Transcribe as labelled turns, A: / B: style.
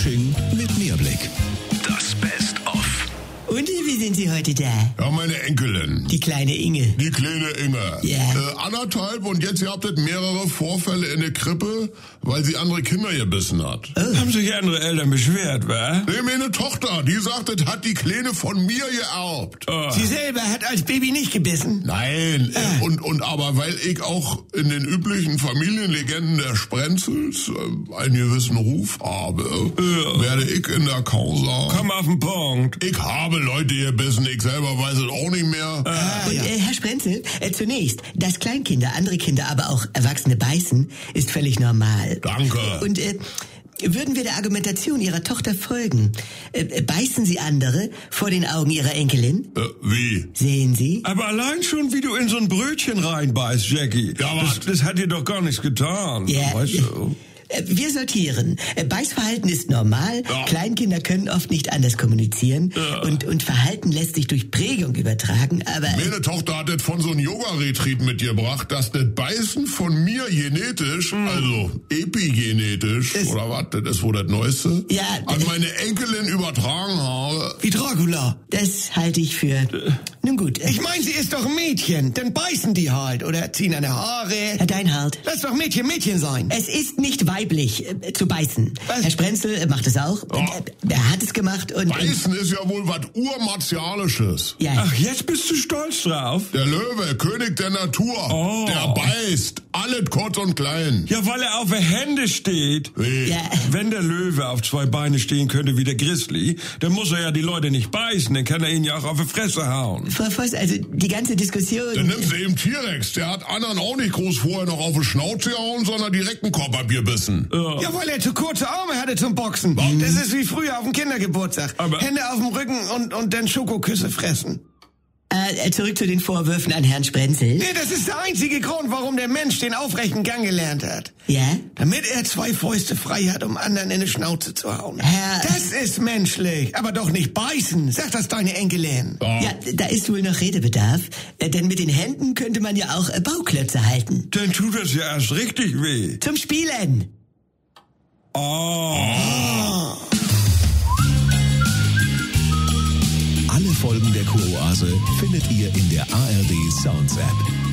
A: Fasching mit Mehrblick. Das Best-of.
B: Und wie sind Sie heute da?
C: Ja, meine Enkelin.
B: Die kleine Inge.
C: Die kleine Inge.
B: Ja.
C: 1,5 und jetzt habt ihr mehrere Vorfälle in der Krippe, weil sie andere Kinder gebissen hat.
B: Oh.
D: Haben sich andere Eltern beschwert, wa?
C: Nee, meine Tochter, die sagt, das hat die Kleine von mir geerbt.
B: Sie selber hat als Baby nicht gebissen?
C: Nein, und aber weil ich auch in den üblichen Familienlegenden der Sprenzels einen gewissen Ruf habe, werde ich in der Causa...
D: Komm auf den Punkt.
C: Ich habe Leute gebissen, ich selber weiß es auch nicht mehr.
B: Und Herr Sprenzel, zunächst, dass Kleinkinder, andere Kinder, aber auch Erwachsene beißen, ist völlig normal.
C: Danke.
B: Und würden wir der Argumentation Ihrer Tochter folgen, beißen Sie andere vor den Augen Ihrer Enkelin?
C: Wie?
B: Sehen Sie?
D: Aber allein schon, wie du in so ein Brötchen reinbeißt, Jackie.
C: Ja,
D: das hat dir doch gar nichts getan.
B: Ja.
D: Weißt du?
B: Wir sortieren. Beißverhalten ist normal.
C: Ja.
B: Kleinkinder können oft nicht anders kommunizieren.
D: Ja.
B: Und Verhalten lässt sich durch Prägung übertragen, aber...
C: Meine Tochter hat das von so einem Yoga-Retreat mitgebracht, dass das Beißen von mir genetisch, also epigenetisch, oder was, das ist wohl das Neueste,
B: Ja,
C: an meine Enkelin übertragen habe.
E: Wie Dracula.
B: Das halte ich für... Nun gut.
E: Ich meine, sie ist doch ein Mädchen. Dann beißen die halt oder ziehen eine Haare.
B: Herr Deinhardt.
E: Lass doch Mädchen Mädchen sein.
B: Es ist nicht weiblich zu beißen.
E: Was?
B: Herr Sprenzel macht es auch.
C: Ja.
B: Er hat es gemacht und...
C: Beißen ist ja wohl was Urmartialisches.
B: Ja.
D: Ach, jetzt bist du stolz drauf?
C: Der Löwe, König der Natur,
D: Oh.
C: der beißt, alles kurz und klein.
D: Ja, weil er auf den Händen steht.
C: Wie?
B: Ja.
D: Wenn der Löwe auf 2 Beine stehen könnte wie der Grizzly, dann muss er ja die Leute nicht beißen, dann kann er ihnen ja auch auf die Fresse hauen.
B: Frau Voss, also die ganze Diskussion...
C: Dann nimmst du eben T-Rex, der hat anderen auch nicht groß vorher noch auf die Schnauze gehauen, sondern direkt einen Korb abgebissen.
E: Ja, weil er zu kurze Arme hatte zum Boxen. Das ist wie früher auf dem Kindergeburtstag.
D: Aber-
E: Hände auf dem Rücken und dann Schokoküsse fressen.
B: Zurück zu den Vorwürfen an Herrn Sprenzel.
E: Nee, das ist der einzige Grund, warum der Mensch den aufrechten Gang gelernt hat.
B: Ja?
E: Damit er 2 Fäuste frei hat, um anderen in die Schnauze zu hauen.
B: Herr-
E: Das ist menschlich, aber doch nicht beißen. Sag das deine Enkelin.
B: Ja, da ist wohl noch Redebedarf. Denn mit den Händen könnte man ja auch Bauklötze halten.
D: Dann tut das ja erst richtig weh.
B: Zum Spielen.
A: Alle Folgen der Kuroase findet ihr in der ARD Sounds App.